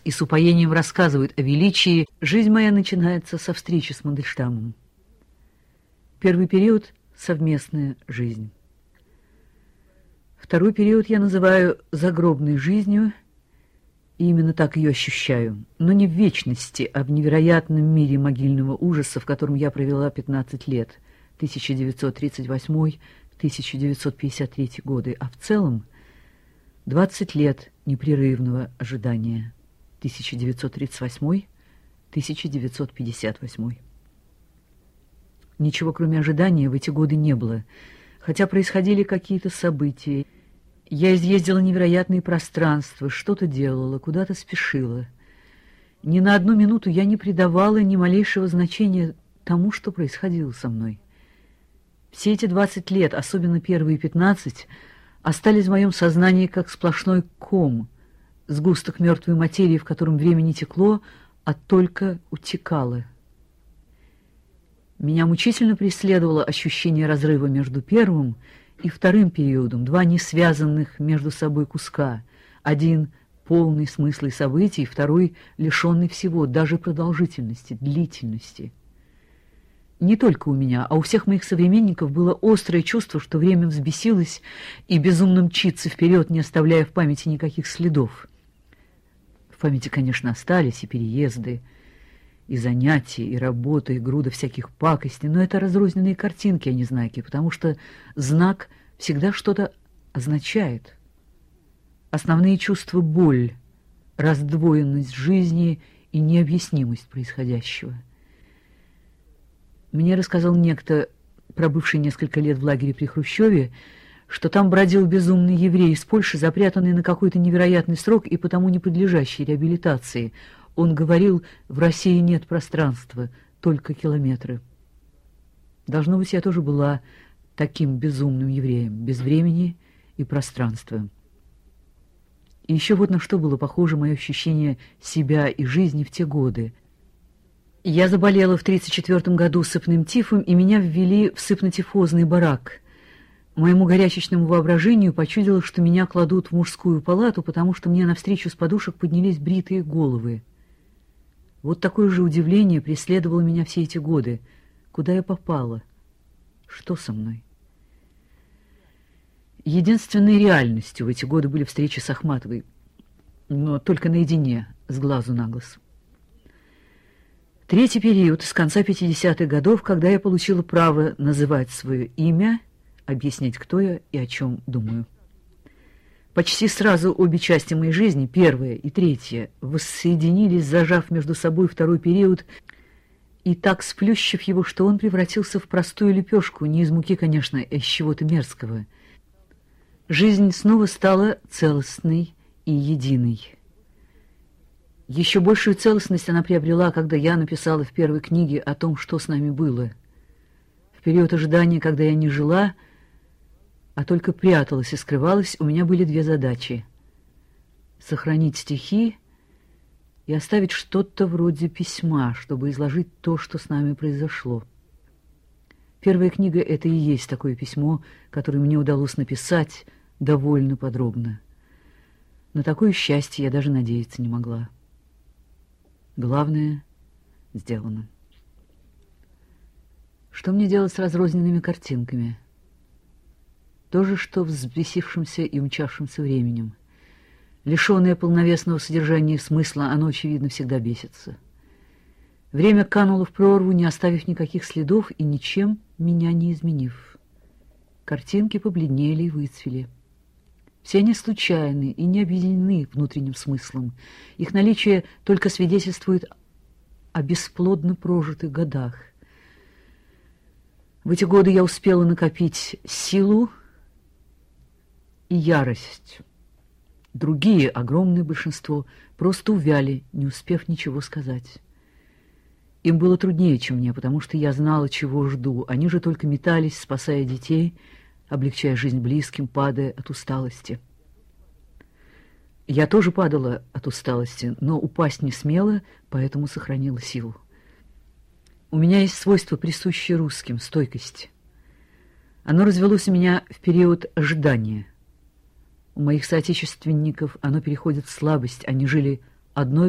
и с упоением рассказывают о величии, жизнь моя начинается со встречи с Мандельштамом. Первый период — совместная жизнь. Второй период я называю загробной жизнью, и именно так ее ощущаю, но не в вечности, а в невероятном мире могильного ужаса, в котором я провела 15 лет, 1938-1953 годы, а в целом 20 лет непрерывного ожидания, 1938-1958. Ничего, кроме ожидания, в эти годы не было, хотя происходили какие-то события. Я изъездила невероятные пространства, что-то делала, куда-то спешила. Ни на одну минуту я не придавала ни малейшего значения тому, что происходило со мной. Все эти 20 лет, особенно первые 15, остались в моем сознании как сплошной ком, сгусток мертвой материи, в котором время не текло, а только утекало. Меня мучительно преследовало ощущение разрыва между первым и вторым периодом, два несвязанных между собой куска, один полный смысла и событий, второй лишенный всего, даже продолжительности, длительности. Не только у меня, а у всех моих современников было острое чувство, что время взбесилось и безумно мчится вперед, не оставляя в памяти никаких следов. В памяти, конечно, остались и переезды, и занятия, и работа, и груда всяких пакостей, но это разрозненные картинки, а не знаки, потому что знак всегда что-то означает. Основные чувства — боль, раздвоенность жизни и необъяснимость происходящего. Мне рассказал некто, пробывший несколько лет в лагере при Хрущеве, что там бродил безумный еврей из Польши, запрятанный на какой-то невероятный срок и потому не подлежащий реабилитации. Он говорил: в России нет пространства, только километры. Должно быть, я тоже была таким безумным евреем, без времени и пространства. И еще вот на что было похоже мое ощущение себя и жизни в те годы. Я заболела в 1934 году сыпным тифом, и меня ввели в сыпно-тифозный барак. Моему горячечному воображению почудилось, что меня кладут в мужскую палату, потому что мне навстречу с подушек поднялись бритые головы. Вот такое же удивление преследовало меня все эти годы. Куда я попала? Что со мной? Единственной реальностью в эти годы были встречи с Ахматовой, но только наедине, с глазу на глаз. Третий период, с конца 50-х годов, когда я получила право называть свое имя, объяснять, кто я и о чем думаю. Почти сразу обе части моей жизни, первая и третья, воссоединились, зажав между собой второй период и так сплющив его, что он превратился в простую лепешку, не из муки, конечно, а из чего-то мерзкого. Жизнь снова стала целостной и единой. Еще большую целостность она приобрела, когда я написала в первой книге о том, что с нами было. В период ожидания, когда я не жила, а только пряталась и скрывалась, у меня были две задачи: сохранить стихи и оставить что-то вроде письма, чтобы изложить то, что с нами произошло. Первая книга — это и есть такое письмо, которое мне удалось написать довольно подробно. На такое счастье я даже надеяться не могла. Главное сделано. Что мне делать с разрозненными картинками? То же, что взбесившимся и умчавшимся временем. Лишенное полновесного содержания и смысла, оно, очевидно, всегда бесится. Время кануло в прорву, не оставив никаких следов и ничем меня не изменив. Картинки побледнели и выцвели. Все они случайны и не объединены внутренним смыслом. Их наличие только свидетельствует о бесплодно прожитых годах. В эти годы я успела накопить силу и ярость. Другие, огромное большинство, просто увяли, не успев ничего сказать. Им было труднее, чем мне, потому что я знала, чего жду. Они же только метались, спасая детей, облегчая жизнь близким, падая от усталости. Я тоже падала от усталости, но упасть не смела, поэтому сохранила силу. У меня есть свойство, присущее русским — стойкость. Оно развелось у меня в период ожидания. У моих соотечественников оно переходит в слабость, они жили одной